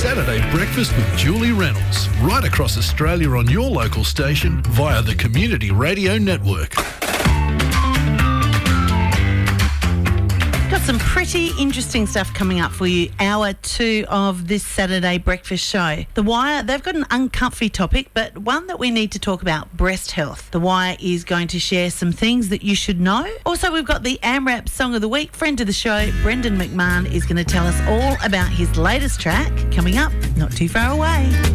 Saturday Breakfast with Julie Reynolds, right across Australia on your local station via the Community Radio Network. Got some pretty interesting stuff coming up for you. Hour 2 of this Saturday breakfast show. The Wire, they've got an uncomfy topic, but one that we need to talk about, breast health. The Wire is going to share some things that you should know. Also, we've got the AMRAP Song of the Week. Friend of the show, Brendan McMahon, is going to tell us all about his latest track coming up not too far away.